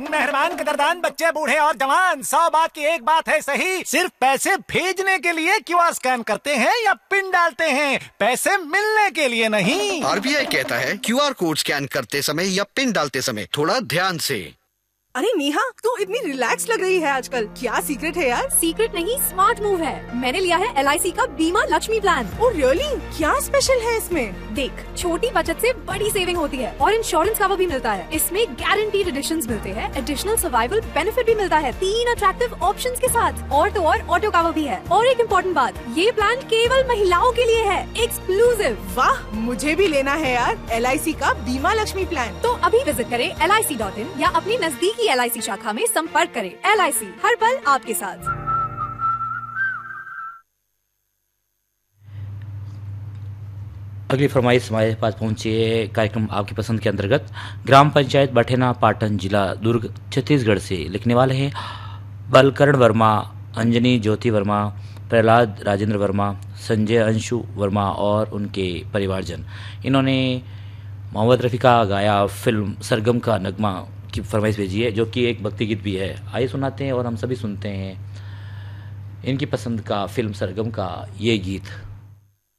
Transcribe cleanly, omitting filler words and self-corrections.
मेहरबान कदरदान बच्चे बूढ़े और जवान, 100 बात की एक बात है सही, सिर्फ पैसे भेजने के लिए क्यूआर स्कैन करते हैं या पिन डालते हैं, पैसे मिलने के लिए नहीं। आरबीआई कहता है क्यूआर कोड स्कैन करते समय या पिन डालते समय थोड़ा ध्यान से। अरे नेहा, तू इतनी रिलैक्स लग रही है आजकल, क्या सीक्रेट है यार? सीक्रेट नहीं, स्मार्ट मूव है। मैंने लिया है LIC का बीमा लक्ष्मी प्लान। Oh really? क्या स्पेशल है इसमें? देख, छोटी बचत से बड़ी सेविंग होती है और इंश्योरेंस कवर भी मिलता है। इसमें गारंटीड एडिशंस मिलते हैं, एडिशनल सर्वाइवल बेनिफिट भी मिलता है 3 अट्रैक्टिव ऑप्शंस के साथ, और तो और ऑटो कवर भी है। और एक इम्पोर्टेंट बात, ये प्लान केवल महिलाओं के लिए है, एक्सक्लूसिव। वाह, मुझे भी लेना है यार LIC का बीमा लक्ष्मी प्लान। तो अभी विजिट करें LIC.in या अपनी नजदीकी LIC शाखा में संपर्क करें। LIC, हर पल आपके साथ। अगली फरमाइश हमारे पास पहुंची है कार्यक्रम आपकी पसंद के अंतर्गत। ग्राम पंचायत बठेना पाटन, जिला दुर्ग, छत्तीसगढ़ से लिखने वाले हैं बलकर्ण वर्मा, अंजनी ज्योति वर्मा, प्रहलाद राजेंद्र वर्मा, संजय अंशु वर्मा और उनके परिवारजन। इन्होंने मोहम्मद रफ़ी का गाया फिल्म सरगम का नगमा की फरमाइश भेजी है, जो कि एक भक्ति गीत भी है। आइए सुनाते हैं और हम सभी सुनते हैं इनकी पसंद का फिल्म सरगम का ये गीत।